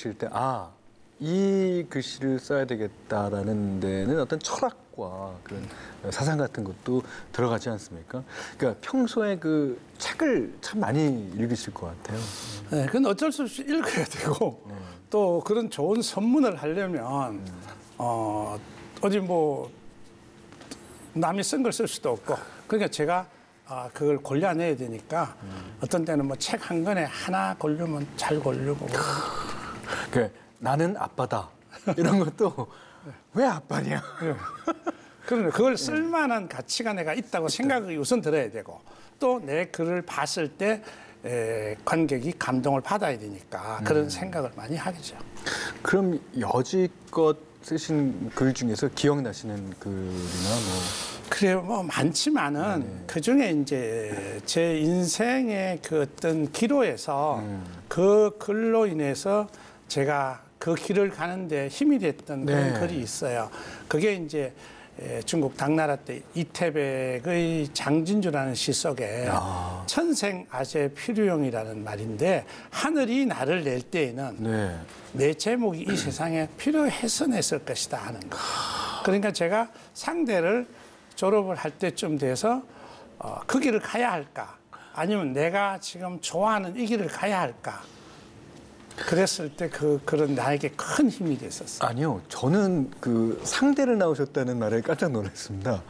쓰실 때, 이 글씨를 써야 되겠다라는 데는 어떤 철학과 그런 사상 같은 것도 들어가지 않습니까? 그러니까 평소에 그 책을 참 많이 읽으실 것 같아요. 네, 그건 어쩔 수 없이 읽어야 되고 또 그런 좋은 선문을 하려면 어디 뭐 남이 쓴 걸 쓸 수도 없고 그러니까 제가 그걸 골라내야 되니까 어떤 때는 뭐 책 한 권에 하나 고르면 잘 고르고 그러니까 나는 아빠다 이런 것도 왜 아빠냐? 그러면 그걸 쓸만한 가치가 내가 있다고 생각이 우선 들어야 되고 또 내 글을 봤을 때 관객이 감동을 받아야 되니까 그런 생각을 많이 하겠죠. 그럼 여지껏 쓰신 글 중에서 기억나시는 글이나 뭐? 그래요, 뭐 많지만은 그 중에 이제 제 인생의 그 어떤 기로에서 그 글로 인해서 제가 그 길을 가는데 힘이 됐던 그런 글이 있어요. 그게 이제 중국 당나라 때 이태백의 장진주라는 시 속에 천생아재 필요용이라는 말인데 하늘이 나를 낼 때에는 내 제목이 이 세상에 필요해서 냈을 것이다 하는 거. 그러니까 제가 상대를 졸업을 할 때쯤 돼서 그 길을 가야 할까 아니면 내가 지금 좋아하는 이 길을 가야 할까 그랬을 때 그런 나에게 큰 힘이 됐었어요. 아니요, 저는 그 상대를 나오셨다는 말에 깜짝 놀랐습니다.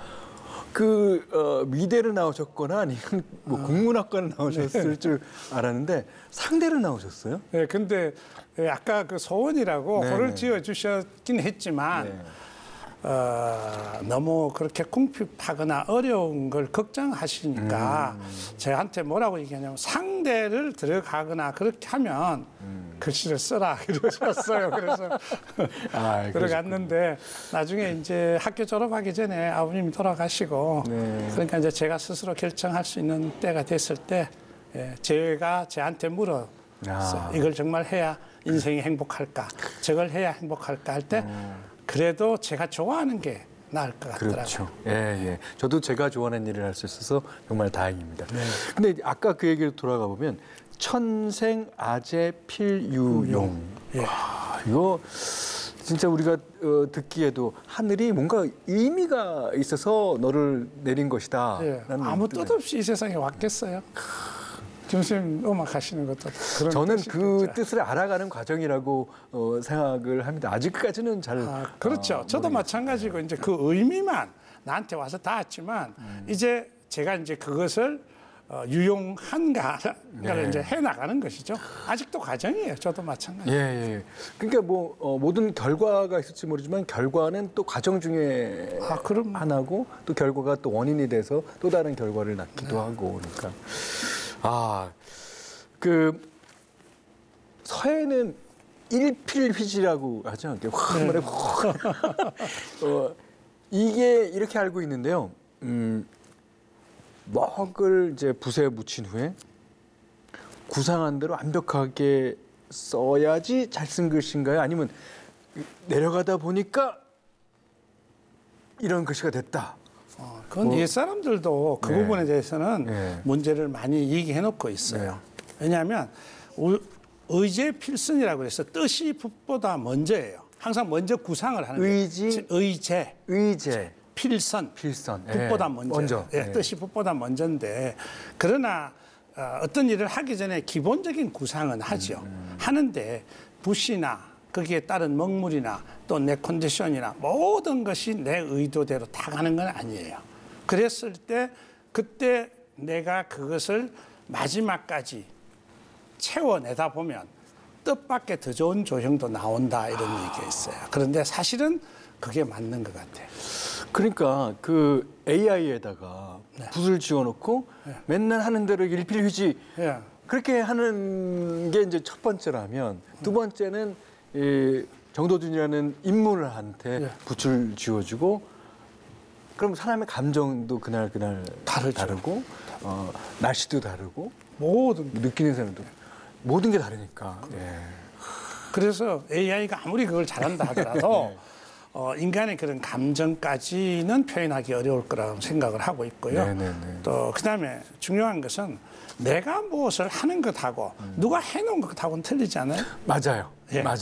미대를 나오셨거나 아니면 뭐 국문학과를 나오셨을 줄 알았는데 상대를 나오셨어요? 네, 근데 아까 그 소원이라고 호를 지어 주셨긴 했지만 너무 그렇게 궁핍하거나 어려운 걸 걱정하시니까 저한테 뭐라고 얘기하냐면 상대를 들어가거나 그렇게 하면 글씨를 써라 이러셨어요. 그래서 들어갔는데 나중에 이제 학교 졸업하기 전에 아버님이 돌아가시고 그러니까 이제 제가 스스로 결정할 수 있는 때가 됐을 때 제가 제한테 물었어요. 이걸 정말 해야 인생이 행복할까? 저걸 해야 행복할까? 할 때 그래도 제가 좋아하는 게 나을 것 같더라고요. 그렇죠. 예. 저도 제가 좋아하는 일을 할 수 있어서 정말 다행입니다. 근데 아까 그 얘기로 돌아가 보면 천생아재 필유용. 이거 진짜 우리가 듣기에도 하늘이 뭔가 의미가 있어서 너를 내린 것이다. 아무 뜻 없이 이 세상에 왔겠어요. 교수님 음악 하시는 것도 그런 저는 그 뜻이겠죠. 뜻을 알아가는 과정이라고 생각을 합니다. 아직까지는 잘 그렇죠. 저도 마찬가지고 이제 그 의미만 나한테 와서 닿았지만 이제 제가 이제 그것을 유용한가를 이제 해 나가는 것이죠. 아직도 과정이에요. 저도 마찬가지. 그러니까 뭐 모든 결과가 있을지 모르지만 결과는 또 과정 중에 하나고 또 결과가 또 원인이 돼서 또 다른 결과를 낳기도 하고 그러니까. 그 서해는 일필휘지라고 하죠. 확 말해 이게 이렇게 알고 있는데요. 먹을 이제 붓에 묻힌 후에 구상한 대로 완벽하게 써야지 잘 쓴 글씨인가요? 아니면 내려가다 보니까 이런 글씨가 됐다. 그건 옛 사람들도 그 부분에 대해서는 문제를 많이 얘기해놓고 있어요. 왜냐하면 의제 필선이라고 해서 뜻이 붓보다 먼저예요. 항상 먼저 구상을 하는 거예요. 의제. 필선. 붓보다 먼저. 뜻이 붓보다 먼저인데 그러나 어떤 일을 하기 전에 기본적인 구상은 하죠. 하는데 붓이나 거기에 따른 먹물이나 또 내 컨디션이나 모든 것이 내 의도대로 다 가는 건 아니에요. 그랬을 때 그때 내가 그것을 마지막까지 채워내다 보면 뜻밖의 더 좋은 조형도 나온다 이런 얘기가 있어요. 그런데 사실은 그게 맞는 것 같아요. 그러니까 그 AI에다가 붓을 지어놓고 맨날 하는 대로 일필휘지 그렇게 하는 게 이제 첫 번째라면 두 번째는 이 정도준이라는 인물한테 붓을 쥐어주고 그럼 사람의 감정도 그날 다르고 날씨도 다르고 모든 느끼는 사람도 모든 게 다르니까. 그래서 AI가 아무리 그걸 잘한다 하더라도 인간의 그런 감정까지는 표현하기 어려울 거라고 생각을 하고 있고요. 또 그다음에 중요한 것은 내가 무엇을 하는 것하고 누가 해놓은 것하고는 틀리지 않아요? 맞아요.